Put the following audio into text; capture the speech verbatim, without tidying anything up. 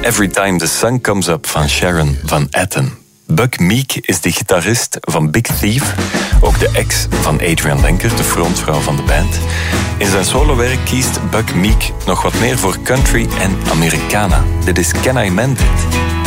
Every Time the Sun Comes Up van Sharon Van Etten. Buck Meek is de gitarist van Big Thief, ook de ex van Adrian Lenker, de frontvrouw van de band. In zijn solowerk kiest Buck Meek nog wat meer voor country en Americana. Dit is Can I Mend It?